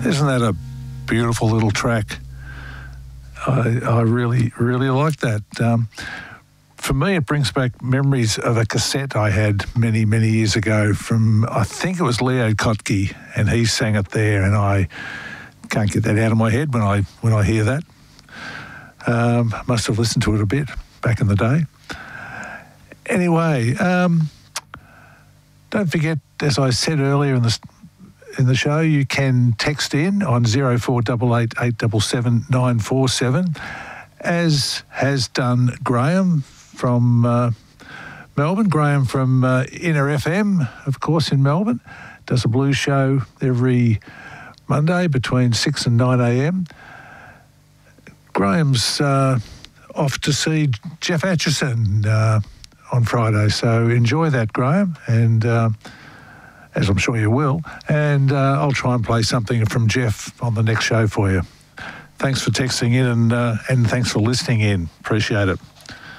Isn't that a beautiful little track? I really, really like that. For me, it brings back memories of a cassette I had many, many years ago from, I think it was Leo Kottke, and he sang it there, and I can't get that out of my head when I hear that. Must have listened to it a bit back in the day. Anyway, don't forget, as I said earlier in the show, you can text in on 0488 877 947, as has done Graham from Melbourne. Graham from Inner FM, of course, in Melbourne, does a blues show every Monday between 6 and 9 a.m. Graham's off to see Jeff Atchison on Friday, so enjoy that, Graham, and as I'm sure you will, and I'll try and play something from Jeff on the next show for you. Thanks for texting in and thanks for listening in. Appreciate it.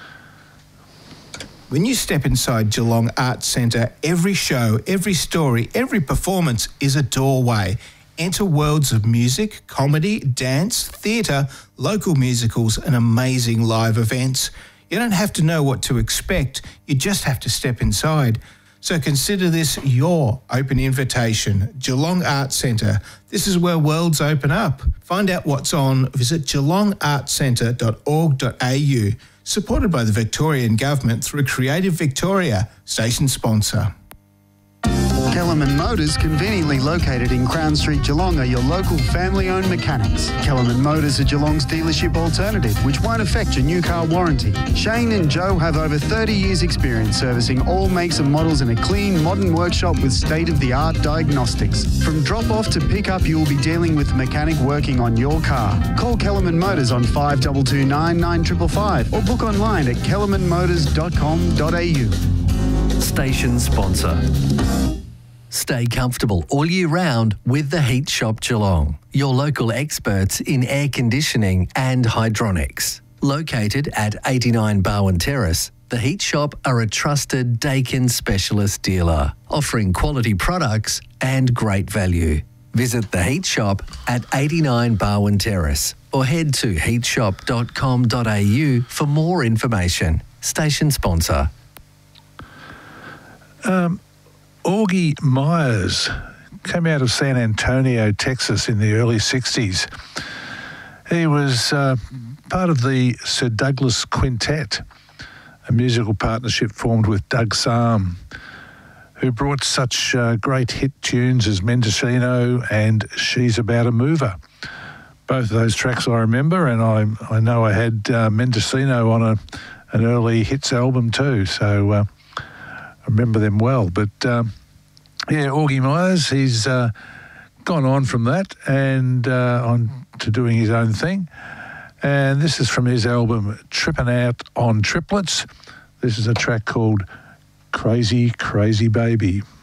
When you step inside Geelong Arts Centre, every show, every story, every performance is a doorway. Enter worlds of music, comedy, dance, theatre, local musicals and amazing live events. You don't have to know what to expect, you just have to step inside. So consider this your open invitation. Geelong Arts Centre. This is where worlds open up. Find out what's on, visit geelongartscentre.org.au. Supported by the Victorian Government through Creative Victoria, station sponsor. Kellerman Motors, conveniently located in Crown Street, Geelong, are your local family-owned mechanics. Kellerman Motors are Geelong's dealership alternative, which won't affect your new car warranty. Shane and Joe have over 30 years' experience servicing all makes and models in a clean, modern workshop with state-of-the-art diagnostics. From drop-off to pick-up, you will be dealing with a mechanic working on your car. Call Kellerman Motors on 5229 9555 or book online at kellermanmotors.com.au. Station sponsor. Stay comfortable all year round with the Heat Shop Geelong, your local experts in air conditioning and hydronics. Located at 89 Barwon Terrace, the Heat Shop are a trusted Daikin specialist dealer, offering quality products and great value. Visit the Heat Shop at 89 Barwon Terrace or head to heatshop.com.au for more information. Station sponsor. Augie Myers came out of San Antonio, Texas in the early 60s. He was part of the Sir Douglas Quintet, a musical partnership formed with Doug Sam, who brought such great hit tunes as Mendocino and She's About a Mover. Both of those tracks I remember, and I know I had Mendocino on an early hits album too, so I remember them well. But Augie Myers, he's gone on from that and on to doing his own thing. And this is from his album Trippin' Out on Triplets. This is a track called Crazy, Crazy Baby.